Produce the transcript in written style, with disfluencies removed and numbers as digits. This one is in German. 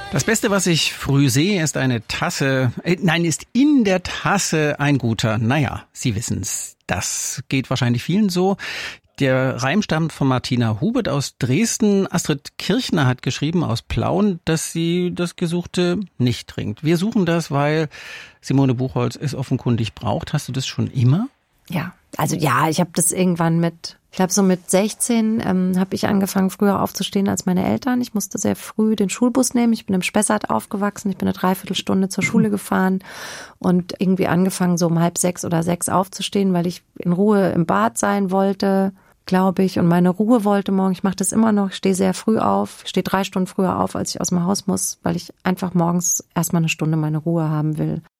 Das Beste, was ich früh sehe, ist ist in der Tasse ein guter. Naja, Sie wissen's. Das geht wahrscheinlich vielen so. Der Reim stammt von Martina Hubert aus Dresden. Astrid Kirchner hat geschrieben aus Plauen, dass sie das Gesuchte nicht trinkt. Wir suchen das, weil Simone Buchholz es offenkundig braucht. Hast du das schon immer? Ja, ich habe das irgendwann mit 16 habe ich angefangen, früher aufzustehen als meine Eltern. Ich musste sehr früh den Schulbus nehmen. Ich bin im Spessart aufgewachsen. Ich bin eine Dreiviertelstunde zur Schule gefahren und irgendwie angefangen, so um 5:30 oder 6 aufzustehen, weil ich in Ruhe im Bad sein wollte, glaube ich, und meine Ruhe wollte morgen. Ich mache das immer noch. Ich stehe sehr früh auf. Ich stehe 3 Stunden früher auf, als ich aus dem Haus muss, weil ich einfach morgens erstmal eine Stunde meine Ruhe haben will.